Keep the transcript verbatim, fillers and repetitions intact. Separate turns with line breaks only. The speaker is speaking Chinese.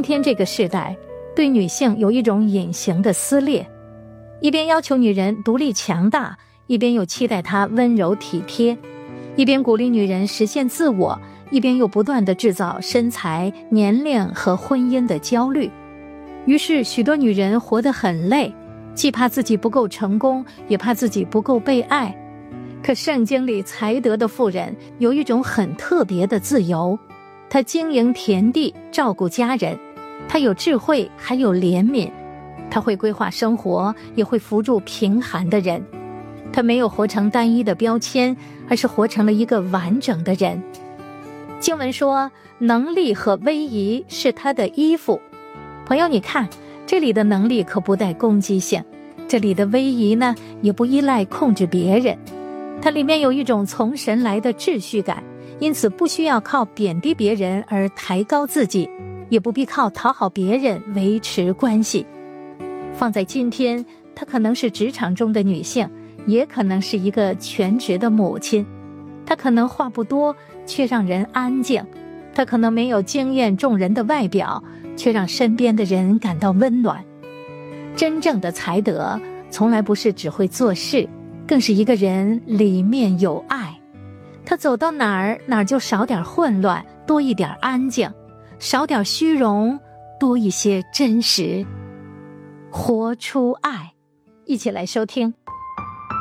天这个时代对女性有一种隐形的撕裂，一边要求女人独立强大，一边又期待她温柔体贴，一边鼓励女人实现自我，一边又不断地制造身材、年龄和婚姻的焦虑。于是许多女人活得很累，既怕自己不够成功，也怕自己不够被爱。可圣经里才德的妇人有一种很特别的自由，她经营田地，照顾家人，她有智慧，还有怜悯，她会规划生活，也会扶助贫寒的人。她没有活成单一的标签，而是活成了一个完整的人。经文说，能力和威仪是她的衣服。朋友，你看，这里的能力可不带攻击性，这里的威仪呢，也不依赖控制别人。它里面有一种从神来的秩序感，因此不需要靠贬低别人而抬高自己，也不必靠讨好别人维持关系。放在今天，她可能是职场中的女性，也可能是一个全职的母亲。她可能话不多，却让人安静；她可能没有惊艳众人的外表，却让身边的人感到温暖。真正的才德从来不是只会做事，更是一个人里面有爱。他走到哪儿，哪儿就少点混乱，多一点安静，少点虚荣，多一些真实。活出爱，一起来收听。